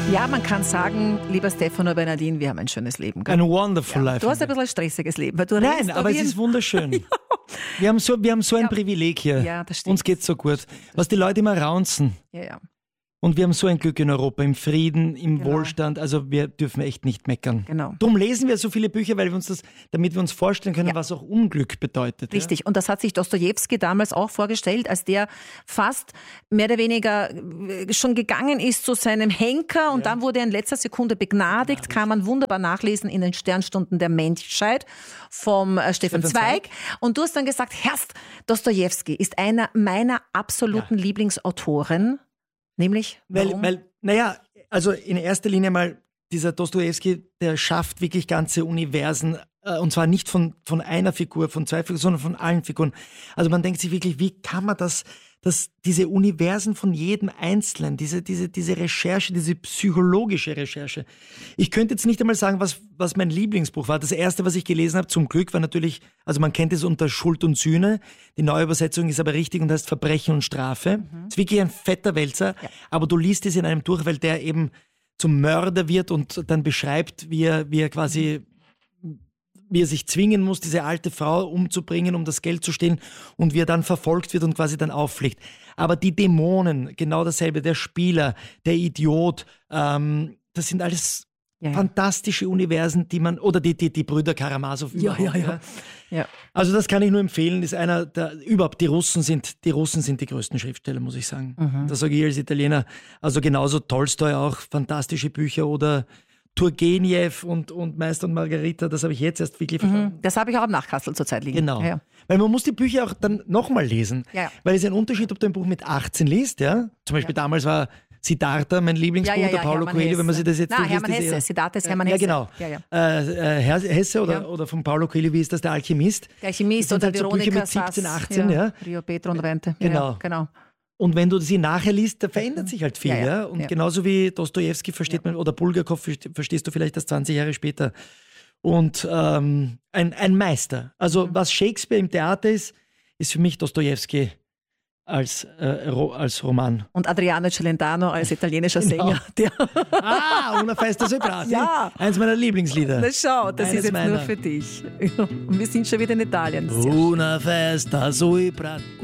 Ja, man kann sagen, lieber Stefano Bernardin, wir haben ein schönes Leben. Gell? Ein wonderful life. Du hast ein bisschen ein stressiges Leben. Weil du Nein, aber es ist wunderschön. Wir haben so ein Privileg hier. Ja, das stimmt. Uns geht's so gut. Was die Leute immer raunzen. Ja. Und wir haben so ein Glück in Europa, im Frieden, im Wohlstand. Also wir dürfen echt nicht meckern. Genau. Darum lesen wir so viele Bücher, weil wir uns damit wir uns vorstellen können, was auch Unglück bedeutet. Richtig. Ja? Und das hat sich Dostojewski damals auch vorgestellt, als der fast mehr oder weniger schon gegangen ist zu seinem Henker und dann wurde er in letzter Sekunde begnadigt. Kann man wunderbar nachlesen in den Sternstunden der Menschheit vom Stefan Zweig. Und du hast dann gesagt, Herrst, Dostojewski ist einer meiner absoluten Lieblingsautoren. Nämlich? Naja, also in erster Linie mal, dieser Dostojewski, der schafft wirklich ganze Universen, und zwar nicht von einer Figur, von zwei Figuren, sondern von allen Figuren. Also man denkt sich wirklich, wie kann man diese Universen von jedem Einzelnen, diese Recherche, diese psychologische Recherche. Ich könnte jetzt nicht einmal sagen, was mein Lieblingsbuch war. Das erste, was ich gelesen habe, zum Glück, war natürlich, also man kennt es unter Schuld und Sühne. Die Neuübersetzung ist aber richtig und heißt Verbrechen und Strafe. Ist wirklich ein fetter Wälzer, aber du liest es in einem durch, weil der eben zum Mörder wird und dann beschreibt, wie er sich zwingen muss, diese alte Frau umzubringen, um das Geld zu stehlen und wie er dann verfolgt wird und quasi dann auffliegt. Aber die Dämonen, genau dasselbe, der Spieler, der Idiot, das sind alles fantastische Universen, die man, oder die Brüder Karamasow überhaupt. Ja. Also das kann ich nur empfehlen, ist einer überhaupt, die Russen sind die größten Schriftsteller, muss ich sagen. Das sage ich als Italiener. Also genauso Tolstoi auch, fantastische Bücher oder Turgenev und Meister und Margarita, das habe ich jetzt erst wirklich verstanden. Das habe ich auch am Nachkastel zurzeit liegen. Genau. Ja. Weil man muss die Bücher auch dann nochmal lesen. Ja. Weil es ist ein Unterschied, ob du ein Buch mit 18 liest, ja. Zum Beispiel damals war Siddhartha mein Lieblingsbuch, der Paulo Coelho, wenn man sich das jetzt durchliest. Hermann Hesse, Siddhartha ist Hermann Hesse. Ja, genau. Hesse oder von Paulo Coelho, wie ist das, der Alchemist? Der Alchemist oder halt Veronika Bücher mit 17, 18, Rio, Petro und Rente. Genau. Und wenn du sie nachher liest, da verändert sich halt viel. Ja. Und genauso wie Dostojewski versteht man, oder Bulgakov verstehst du vielleicht das 20 Jahre später. Und ein Meister. Also was Shakespeare im Theater ist für mich Dostojewski als Roman. Und Adriano Celentano als italienischer Sänger. Una festa sui prati. Ja. Eins meiner Lieblingslieder. Na schau, das ist jetzt nur für dich. Und wir sind schon wieder in Italien. Una festa sui prati.